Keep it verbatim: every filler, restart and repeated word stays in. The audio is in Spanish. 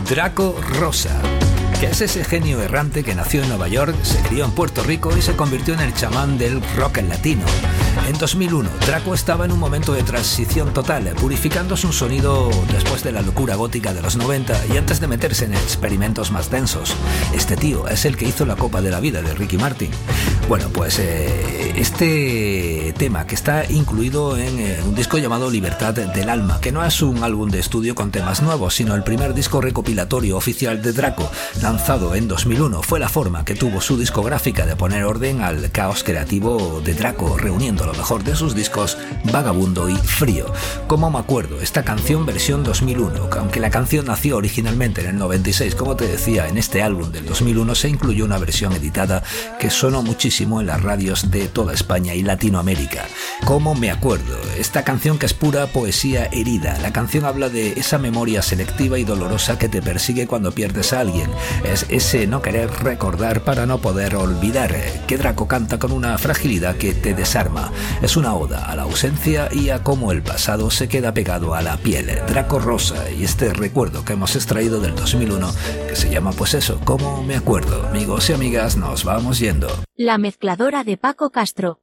Draco Rosa, que es ese genio errante que nació en Nueva York, se crió en Puerto Rico y se convirtió en el chamán del rock latino. En dos mil uno, Draco estaba en un momento de transición total, purificando su sonido después de la locura gótica de los noventa y antes de meterse en experimentos más densos. Este tío es el que hizo La Copa de la Vida de Ricky Martin. Bueno, pues eh, este tema que está incluido en eh, un disco llamado Libertad del Alma, que no es un álbum de estudio con temas nuevos, sino el primer disco recopilatorio oficial de Draco, lanzado en dos mil uno. Fue la forma que tuvo su discográfica de poner orden al caos creativo de Draco, reuniendo lo mejor de sus discos Vagabundo y Frío. Como me acuerdo, esta canción versión dos mil uno, aunque la canción nació originalmente en el noventa y seis, como te decía, en este álbum del dos mil uno se incluyó una versión editada que sonó muchísimo en las radios de toda España y Latinoamérica. Como me acuerdo, esta canción que es pura poesía herida. La canción habla de esa memoria selectiva y dolorosa que te persigue cuando pierdes a alguien. Es ese no querer recordar para no poder olvidar, que Draco canta con una fragilidad que te desarma. Es una oda a la ausencia y a cómo el pasado se queda pegado a la piel. Draco Rosa y este recuerdo que hemos extraído del dos mil uno, que se llama pues eso, Como me acuerdo. Amigos y amigas, nos vamos yendo. La mezcladora de Paco Castro.